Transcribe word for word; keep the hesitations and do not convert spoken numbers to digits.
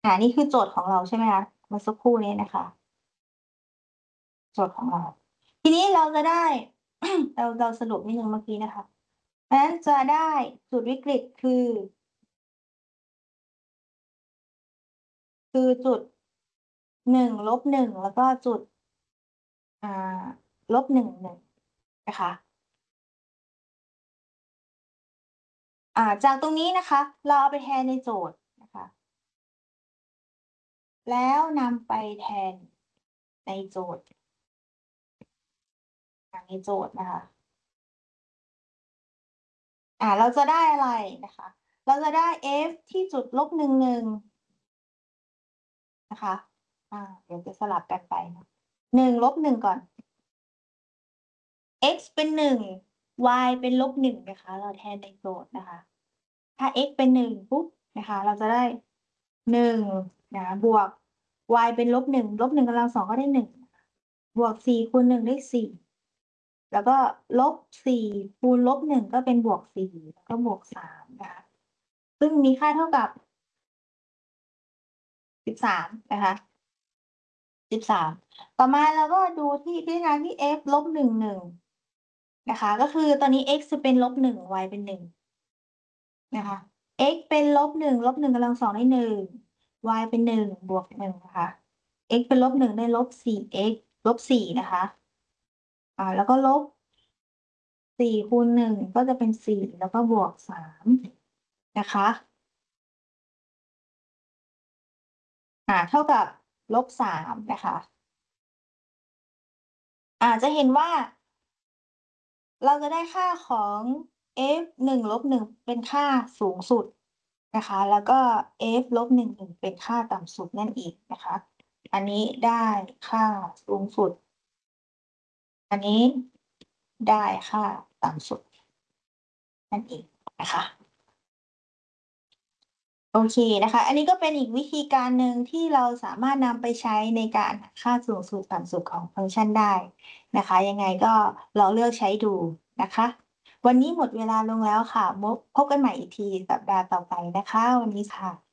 อ่า นี่คือโจทย์ของเราใช่ไหมคะ? เมื่อสักครู่นี้นะคะ โจทย์ของเรา ทีนี้เราจะได้ เรา เราสรุปนิดหนึ่งเมื่อกี้นะคะ เพราะฉะนั้นจะได้จุดวิกฤตคือ คือจุด หนึ่ง ลบ หนึ่ง แล้วก็จุด อ่า ลบ หนึ่ง หนึ่ง นะคะ อ่า จากตรงนี้นะคะ เราเอาไปแทนในโจทย์นะคะ แล้วนำไปแทนในโจทย์ อ่า ในโจทย์นะคะ อ่า เราจะได้อะไรนะคะ เราจะได้ f ที่จุด ลบ หนึ่ง หนึ่ง นะคะ อ่า เดี๋ยวจะสลับกันไปเนาะ หนึ่ง ลบ หนึ่ง ก่อน x เป็น หนึ่ง y เป็น ลบ หนึ่ง นะคะ เราแทนในโจทย์นะคะ ถ้า x เป็น หนึ่ง ปุ๊บนะคะ เราจะได้ หนึ่ง นะคะ บวก y เป็น ลบ หนึ่ง ลบ หนึ่ง กำลัง สอง ก็ได้ หนึ่ง บวก สี่ คูณ หนึ่ง ได้ สี่ แล้วก็ ลบ สี่ คูณ ลบ หนึ่ง ก็เป็น บวก สี่ แล้วก็บวก สาม นะคะ ซึ่งมีค่าเท่ากับ สิบสาม นะคะ สิบสาม ต่อมาเราก็ดูที่ พิจารณาที่ f ลบ หนึ่ง หนึ่ง นะคะ ก็คือตอนนี้ x จะเป็น ลบ หนึ่ง y เป็น หนึ่ง นะคะ x เป็น ลบ หนึ่ง ลบ หนึ่ง กำลัง สอง ได้ หนึ่ง y เป็น หนึ่ง บวก หนึ่ง นะคะ x เป็น ลบ หนึ่ง ได้ ลบ สี่ x ลบ สี่ นะคะ อ่า แล้วก็ลบ สี่ คูณ หนึ่ง ก็จะเป็น สี่ แล้วก็บวก สาม นะคะ อ่า เท่ากับ ลบ สาม นะคะ อ่า จะเห็นว่า เราจะได้ค่าของ f หนึ่ง ลบ หนึ่ง เป็นค่าสูงสุดนะคะ แล้วก็ f ลบ หนึ่ง หนึ่ง เป็นค่าต่ำสุดนั่นเองนะคะ อันนี้ได้ค่าสูงสุด อันนี้ได้ค่าต่ำสุด นั่นเองนะคะ โอเคนะคะ อันนี้ก็เป็นอีกวิธีการหนึ่งที่เราสามารถนำไปใช้ในการหาค่าสูงสุดต่ำสุดของฟังก์ชันได้นะคะ ยังไงก็ลองเลือกใช้ดูนะคะ วันนี้หมดเวลาลงแล้วค่ะ มบ พบกันใหม่อีกทีสัปดาห์ต่อไปนะคะ วันนี้ค่ะ